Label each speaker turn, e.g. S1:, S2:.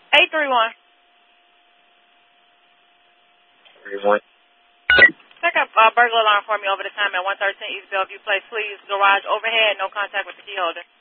S1: 831.
S2: 31.
S1: Pick up burglar alarm for me over the time at 113 East Bellevue Place, please. Garage overhead, no contact with the key holder.